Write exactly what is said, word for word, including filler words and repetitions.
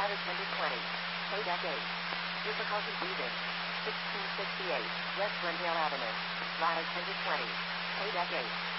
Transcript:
Rise one twenty. Kodak eight. Difficulty breathing. sixteen sixty-eight. West Glendale Avenue. Rise one twenty. Kodak eight.